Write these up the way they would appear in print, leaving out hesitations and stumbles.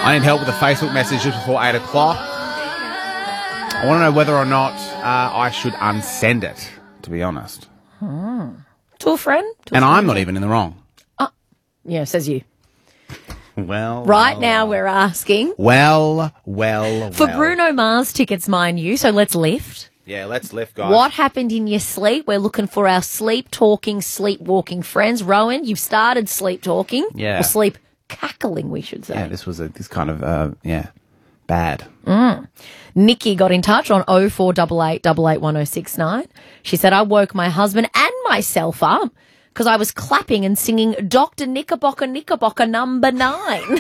I need help with a Facebook message just before 8 o'clock. I want to know whether or not I should unsend it, to be honest. To a friend? And I'm not even in the wrong. Yeah, says you. Well, Right now we're asking Well. for Bruno Mars tickets, mind you, so let's lift. Yeah, let's lift, guys. What happened in your sleep? We're looking for our sleep-talking, sleepwalking friends. Rowan, you've started sleep-talking. Yeah. Or sleep-cackling, we should say. Yeah, this was this kind of, bad. Nikki got in touch on 0488 881069. She said, I woke my husband and myself up because I was clapping and singing Dr. Knickerbocker, Knickerbocker number 9.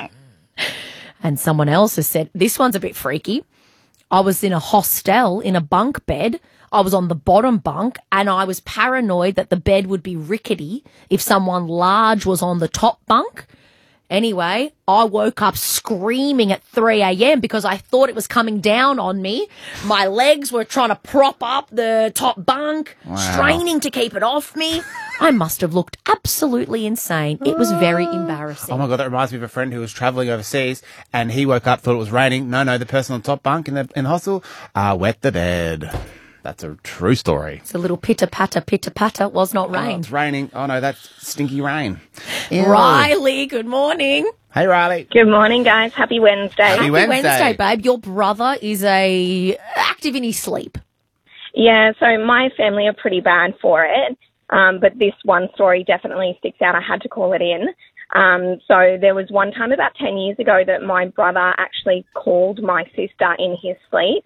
And someone else has said, this one's a bit freaky. I was in a hostel in a bunk bed. I was on the bottom bunk and I was paranoid that the bed would be rickety if someone large was on the top bunk. Anyway, I woke up screaming at 3 a.m. because I thought it was coming down on me. My legs were trying to prop up the top bunk, straining to keep it off me. I must have looked absolutely insane. It was very embarrassing. Oh, my God, that reminds me of a friend who was travelling overseas and he woke up, thought it was raining. No, the person on the top bunk in the hostel wet the bed. That's a true story. It's a little pitter-patter, was not rain. It's raining. Oh, no, that's stinky rain. Riley, good morning. Hey, Riley. Good morning, guys. Happy Wednesday. Happy Wednesday, babe. Your brother is active in his sleep. Yeah, so my family are pretty bad for it, but this one story definitely sticks out. I had to call it in. So there was one time about 10 years ago that my brother actually called my sister in his sleep.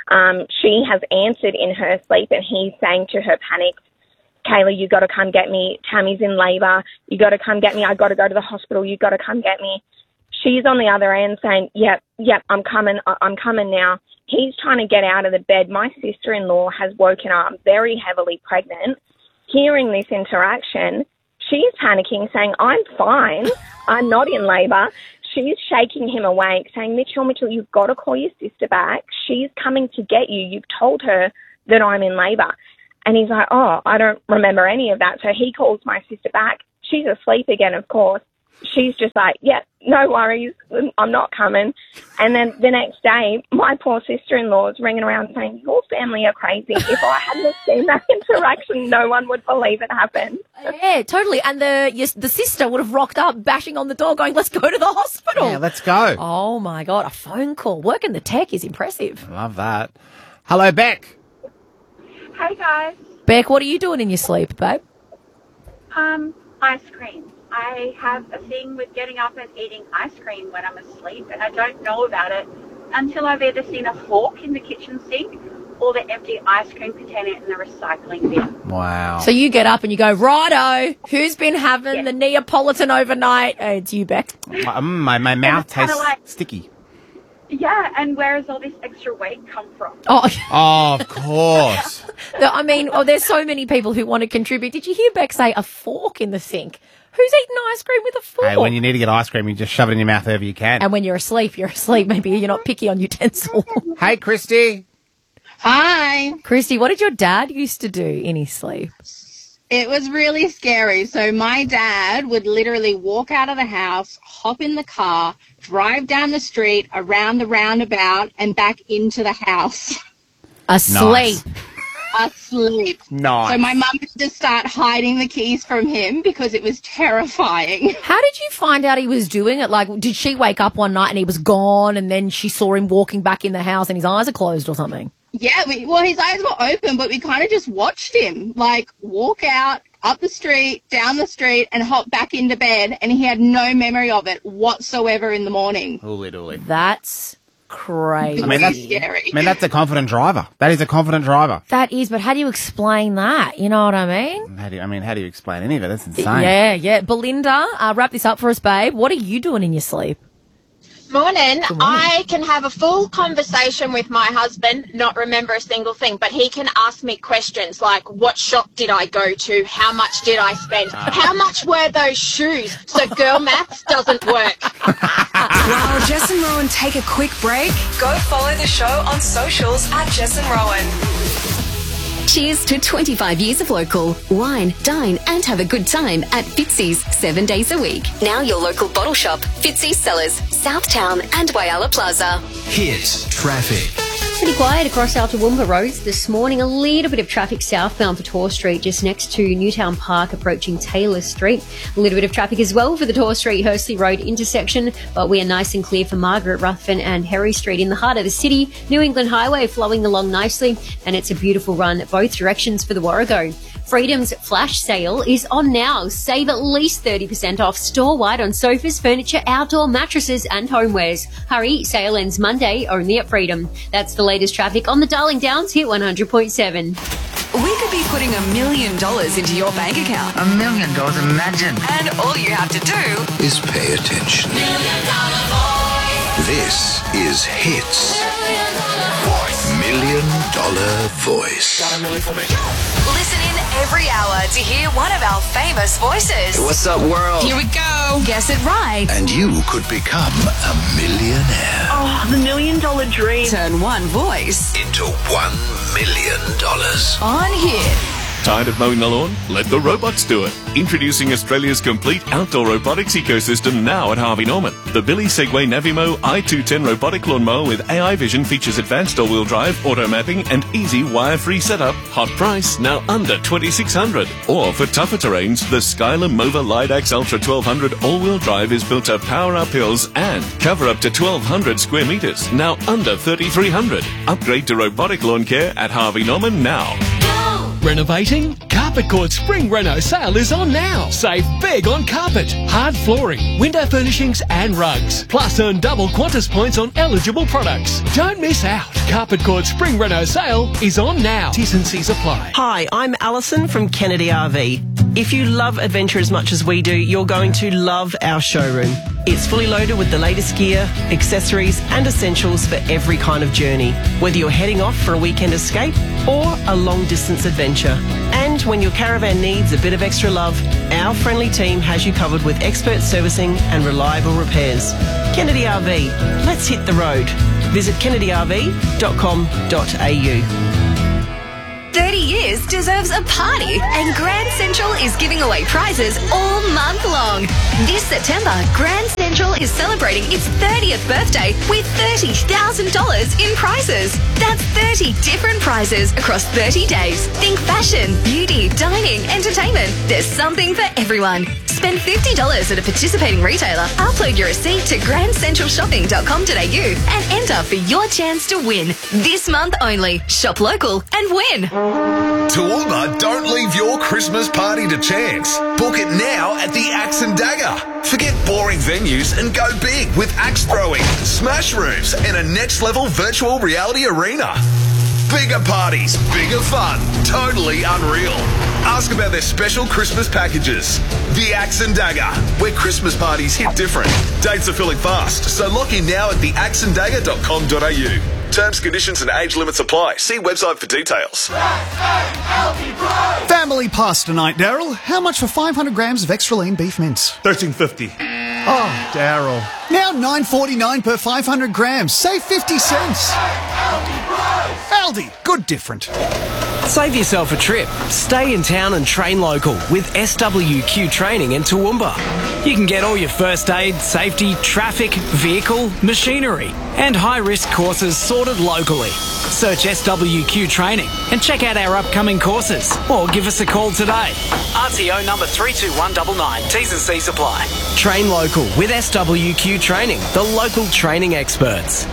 She has answered in her sleep and he's saying to her panicked, Kayla, you got to come get me. Tammy's in labour. You got to come get me. I got to go to the hospital. You got to come get me. She's on the other end saying, yep, I'm coming now. He's trying to get out of the bed. My sister-in-law has woken up very heavily pregnant. Hearing this interaction, she's panicking, saying, I'm fine. I'm not in labour. She's shaking him awake, saying, Mitchell, you've got to call your sister back. She's coming to get you. You've told her that I'm in labour. And he's like, oh, I don't remember any of that. So he calls my sister back. She's asleep again, of course. She's just like, yep, no worries. I'm not coming. And then the next day, my poor sister-in-law is ringing around saying, your family are crazy. If I hadn't seen that interaction, no one would believe it happened. Yeah, totally. And the sister would have rocked up, bashing on the door, going, let's go to the hospital. Yeah, let's go. Oh, my God, a phone call. Working the tech is impressive. Love that. Hello, Beck. Hey guys, Beck, what are you doing in your sleep, babe? ice cream. I have a thing with getting up and eating ice cream when I'm asleep, and I don't know about it until I've either seen a fork in the kitchen sink or the empty ice cream container in the recycling bin. Wow. So you get up and you go, righto, who's been having the Neapolitan overnight? It's you, Beck. My mouth tastes sticky. Yeah, and where has all this extra weight come from? Oh, of course. I mean, there's so many people who want to contribute. Did you hear Beck say a fork in the sink? Who's eating ice cream with a fork? Hey, when you need to get ice cream, you just shove it in your mouth wherever you can. And when you're asleep. Maybe you're not picky on utensil. Hey, Christy. Hi. Christy, what did your dad used to do in his sleep? It was really scary. So my dad would literally walk out of the house, hop in the car, drive down the street, around the roundabout, and back into the house. Asleep. Asleep. Nice. So my mum had to start hiding the keys from him because it was terrifying. How did you find out he was doing it? Like, did she wake up one night and he was gone and then she saw him walking back in the house and his eyes are closed or something? Yeah, well, his eyes were open, but we kind of just watched him, like, walk out, up the street, down the street, and hop back into bed, and he had no memory of it whatsoever in the morning. Holy dooly. That's crazy. I mean, that's scary. I mean, that's a confident driver. That is a confident driver. That is, but how do you explain that? You know what I mean? How do you explain any of it? That's insane. Yeah. Belinda, wrap this up for us, babe. What are you doing in your sleep? Morning. I can have a full conversation with my husband, not remember a single thing, but he can ask me questions like, what shop did I go to? How much did I spend? How much were those shoes? So girl maths doesn't work. While Jess and Rowan take a quick break, go follow the show on socials at Jess and Rowan. Cheers to 25 years of local. Wine, dine and have a good time at Fitzy's 7 days a week. Now your local bottle shop, Fitzy's Cellars, Southtown and Whyalla Plaza. Hit traffic. Pretty quiet across our Toowoomba roads this morning. A little bit of traffic southbound for Tor Street, just next to Newtown Park, approaching Taylor Street. A little bit of traffic as well for the Tor Street Hursley Road intersection, but we are nice and clear for Margaret Ruthven and Harry Street in the heart of the city. New England Highway flowing along nicely, and it's a beautiful run both directions for the Warrego. Freedom's flash sale is on now. Save at least 30% off store-wide on sofas, furniture, outdoor mattresses and homewares. Hurry, sale ends Monday only at Freedom. That's the latest traffic on the Darling Downs Hit 100.7. We could be putting $1 million into your bank account. $1 million, imagine. And all you have to do Is pay attention. This is Hits. $1 million voice. listen in every hour to hear one of our famous voices. What's up, world? Here we go. Guess it right. And you could become a millionaire. Oh, the $1 million dream. Turn one voice into $1 million. on Hit. Tired of mowing the lawn? Let the robots do it. Introducing Australia's complete outdoor robotics ecosystem now at Harvey Norman. The Billy Segway Navimo i210 robotic lawnmower with AI vision features advanced all-wheel drive, auto mapping and easy wire-free setup. Hot price, now under $2,600. Or for tougher terrains, the Skylar Mova Lidax Ultra 1200 all-wheel drive is built to power up hills and cover up to 1,200 square meters, now under $3,300. Upgrade to robotic lawn care at Harvey Norman now. Renovating? Carpet Court Spring Reno sale is on now. Save big on carpet, hard flooring, window furnishings and rugs. Plus earn double Qantas points on eligible products. Don't miss out. Carpet Court Spring Reno sale is on now. T's and C's apply. Hi, I'm Alison from Kennedy RV. If you love adventure as much as we do, you're going to love our showroom. It's fully loaded with the latest gear, accessories and essentials for every kind of journey, whether you're heading off for a weekend escape or a long distance adventure. And when your caravan needs a bit of extra love, our friendly team has you covered with expert servicing and reliable repairs. Kennedy RV, let's hit the road. Visit kennedyrv.com.au. 30 years deserves a party, and Grand Central is giving away prizes all month long. This September, Grand Central is celebrating its 30th birthday with $30,000 in prizes. That's 30 different prizes across 30 days. Think fashion, beauty, dining, entertainment. There's something for everyone. Spend $50 at a participating retailer, upload your receipt to grandcentralshopping.com.au and enter for your chance to win. This month only. Shop local and win. Toowoomba, don't leave your Christmas party to chance. Book it now at the Axe and Dagger. Forget boring venues and go big with axe throwing, smash rooms, and a next-level virtual reality arena. Bigger parties, bigger fun, totally unreal. Ask about their special Christmas packages. The Axe and Dagger, where Christmas parties hit different. Dates are filling fast, so lock in now at theaxeanddagger.com.au. Terms, conditions and age limits apply. See website for details. Family pasta night, Daryl. How much for 500 grams of extra lean beef mince? $13.50. Oh, Daryl. Now $9.49 per 500 grams. Save 50 cents. Aldi, good different. Save yourself a trip. Stay in town and train local with SWQ Training in Toowoomba. You can get all your first aid, safety, traffic, vehicle, machinery and high-risk courses sorted locally. Search SWQ Training and check out our upcoming courses or give us a call today. RTO number 32199. T's and C's apply. Train local with SWQ Training, the local training experts.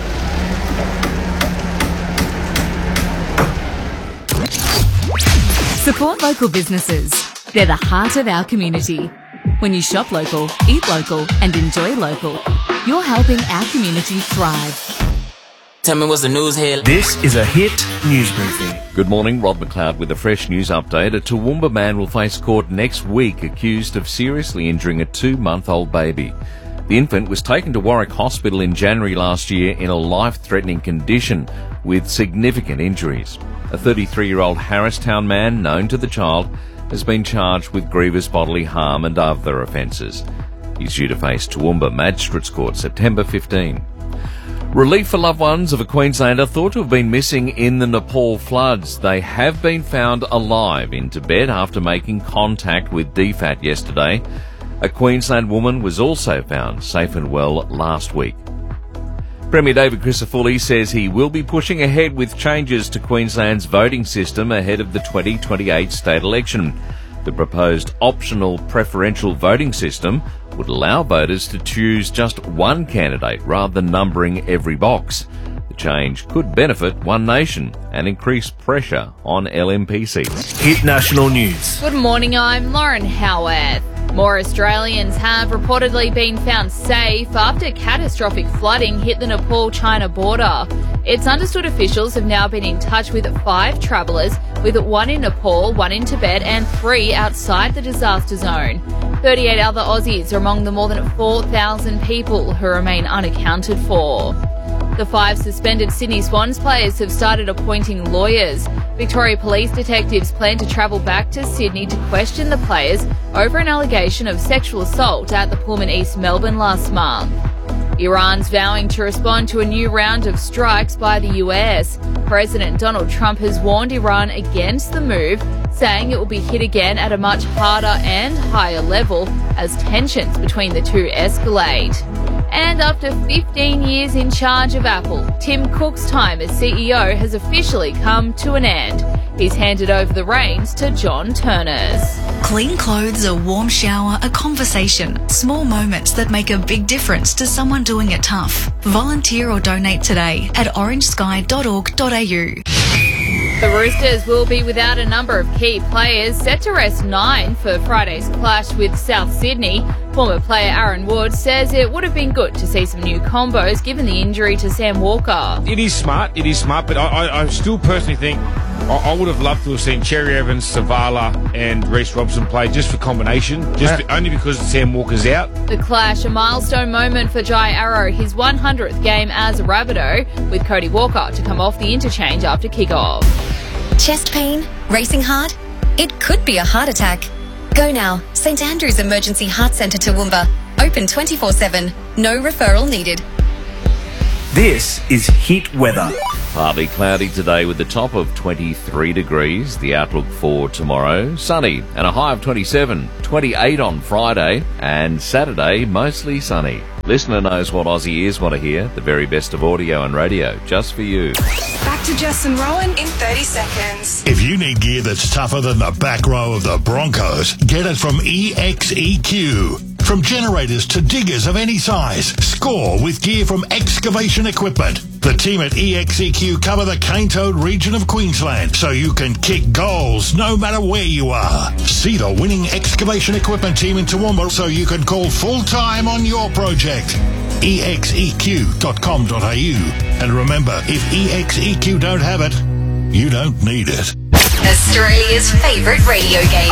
Support local businesses. They're the heart of our community. When you shop local, eat local and enjoy local, you're helping our community thrive. Tell me what's the news here. This is a Hit News Briefing. Good morning, Rod McLeod with a fresh news update. A Toowoomba man will face court next week accused of seriously injuring a 2-month-old baby. The infant was taken to Warwick Hospital in January last year in a life-threatening condition with significant injuries. A 33-year-old Harristown man known to the child has been charged with grievous bodily harm and other offences. He's due to face Toowoomba Magistrates Court September 15. Relief for loved ones of a Queenslander thought to have been missing in the Nepal floods. They have been found alive in Tibet after making contact with DFAT yesterday. A Queensland woman was also found safe and well last week. Premier David Crisafulli says he will be pushing ahead with changes to Queensland's voting system ahead of the 2028 state election. The proposed optional preferential voting system would allow voters to choose just one candidate rather than numbering every box. The change could benefit One Nation and increase pressure on LNP seats. Hit national news. Good morning, I'm Lauren Howarth. More Australians have reportedly been found safe after catastrophic flooding hit the Nepal-China border. It's understood officials have now been in touch with 5 travellers, with 1 in Nepal, 1 in Tibet and 3 outside the disaster zone. 38 other Aussies are among the more than 4,000 people who remain unaccounted for. The 5 suspended Sydney Swans players have started appointing lawyers. Victoria Police detectives plan to travel back to Sydney to question the players over an allegation of sexual assault at the Pullman East Melbourne last month. Iran's vowing to respond to a new round of strikes by the US. President Donald Trump has warned Iran against the move, saying it will be hit again at a much harder and higher level as tensions between the two escalate. And after 15 years in charge of Apple, Tim Cook's time as CEO has officially come to an end. He's handed over the reins to John Turners. Clean clothes, a warm shower, a conversation. Small moments that make a big difference to someone doing it tough. Volunteer or donate today at orangesky.org.au. The Roosters will be without a number of key players, set to rest 9 for Friday's clash with South Sydney. Former player Aaron Wood says it would have been good to see some new combos given the injury to Sam Walker. It is smart, but I still personally think I would have loved to have seen Cherry Evans, Savala and Reece Robson play just for combination, only because Sam Walker's out. The clash, a milestone moment for Jai Arrow, his 100th game as a Rabbitoh, with Cody Walker to come off the interchange after kick-off. Chest pain? Racing heart? It could be a heart attack. Go now. St Andrew's Emergency Heart Centre Toowoomba. Open 24/7. No referral needed. This is Hit Weather. Partly cloudy today with a top of 23 degrees. The outlook for tomorrow, sunny and a high of 27. 28 on Friday and Saturday, mostly sunny. Listener knows what Aussie ears want to hear. The very best of audio and radio, just for you. Back to Jess and Rowan in 30 seconds. If you need gear that's tougher than the back row of the Broncos, get it from EXEQ. From generators to diggers of any size, score with gear from Excavation Equipment. The team at EXEQ cover the Cane Toad region of Queensland, so you can kick goals no matter where you are. See the winning Excavation Equipment team in Toowoomba so you can call full-time on your project. EXEQ.com.au. And remember, if EXEQ don't have it, you don't need it. Australia's favourite radio game.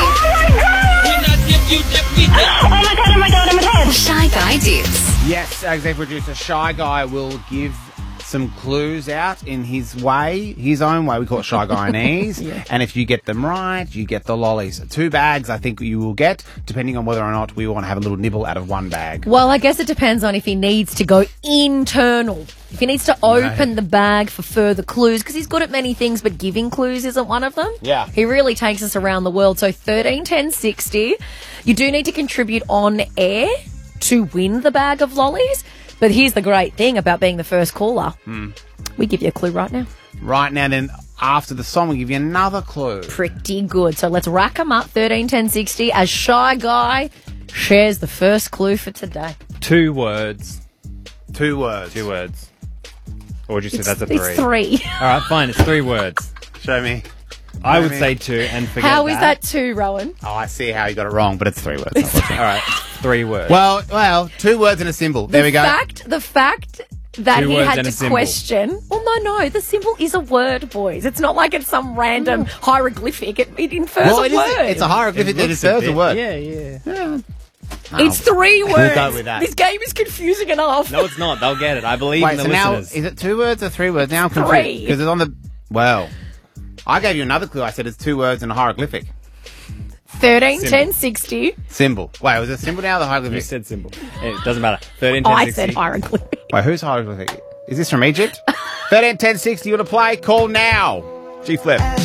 Oh my god. Shy Guy Dips. Yes, executive producer Shy Guy will give some clues out in his own way. We call it Shy Guy and Ease. Yeah. And if you get them right, you get the lollies. 2 bags, I think you will get, depending on whether or not we want to have a little nibble out of 1 bag. Well, I guess it depends on if he needs to go internal. If he needs to open the bag for further clues, because he's good at many things, but giving clues isn't one of them. Yeah. He really takes us around the world. So 13 10 60. You do need to contribute on air to win the bag of lollies. But here's the great thing about being the first caller. We give you a clue right now. Right now, then, after the song, we'll give you another clue. Pretty good. So let's rack them up, 13 10 60, as Shy Guy shares the first clue for today. 2 words. 2 words. 2 words. Or would you say that's a 3? It's 3. All right, fine. It's 3 words. Show me. I would say 2 and forget How is that 2, Rowan? Oh, I see how you got it wrong, but it's 3 words. All right, 3 words. Well, 2 words and a symbol. There we go. The fact that 2 he words had and a to symbol. question. Well, no, the symbol is a word, boys. It's not like it's some random hieroglyphic. It infers Well, a word. it's a hieroglyphic that infers a word. Yeah. It's 3 words. We'll go with that. This game is confusing enough. No, it's not. They'll get it. I believe Wait, in the so now, listeners. is it 2 words or 3 words? Now I'm 3. confused. Because it's on the... Well, I gave you another clue. I said it's 2 words and a hieroglyphic. 13 Symbol. 10 60. Symbol. Wait, was it symbol now or the hieroglyphic? You said symbol. It doesn't matter. 13 10 I 60. said hieroglyphic. Wait, who's hieroglyphic? Is this from Egypt? 13 10 60, you want to play? Call now. G Flip.